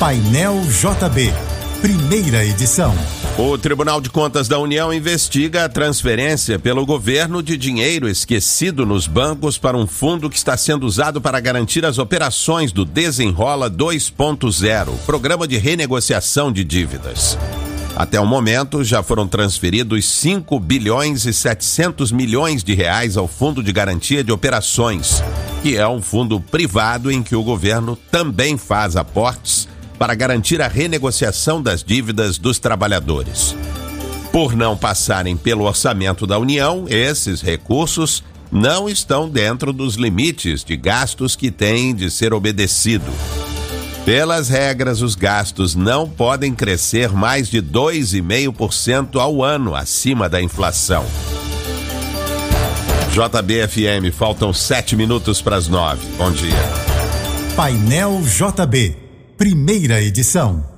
Painel JB, primeira edição. O Tribunal de Contas da União investiga a transferência pelo governo de dinheiro esquecido nos bancos para um fundo que está sendo usado para garantir as operações do Desenrola 2.0, programa de renegociação de dívidas. Até o momento, já foram transferidos 5 bilhões e 700 milhões de reais ao Fundo de Garantia de Operações, que é um fundo privado em que o governo também faz aportes para garantir a renegociação das dívidas dos trabalhadores. Por não passarem pelo orçamento da União, esses recursos não estão dentro dos limites de gastos que têm de ser obedecido. Pelas regras, os gastos não podem crescer mais de 2,5% ao ano, acima da inflação. JB-FM, faltam 7 minutos para as 9. Bom dia. Painel JB, primeira edição.